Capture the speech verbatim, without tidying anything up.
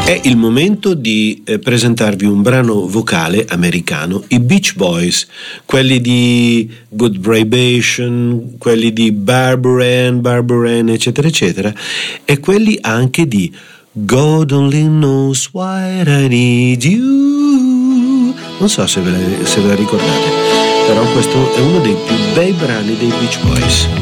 È il momento di eh, presentarvi un brano vocale americano, i Beach Boys, quelli di Good Vibration, quelli di Barbara Ann, Barbara Ann, eccetera, eccetera, e quelli anche di God Only Knows Why I Need You. Non so se ve la, se ve la ricordate, però questo è uno dei più bei brani dei Beach Boys.